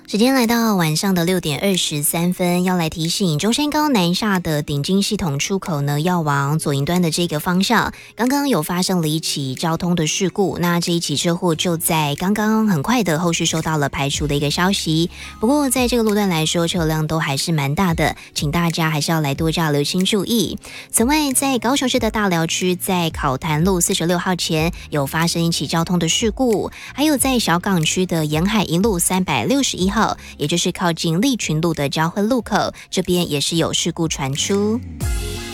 时间来到晚上的6:23，要来提醒中山高南下的顶金系统出口呢，要往左营端的这个方向，刚刚有发生了一起交通的事故，那这一起车祸就在刚刚很快的后续收到了排除的一个消息。不过在这个路段来说，车辆都还是蛮大的，请大家还是要来多加留心注意。此外，在高雄市的大寮区，在考潭路46号前有发生一起交通的事故，还有在小港区的沿海一路361号，也就是靠近利群路的交汇路口，这边也是有事故传出。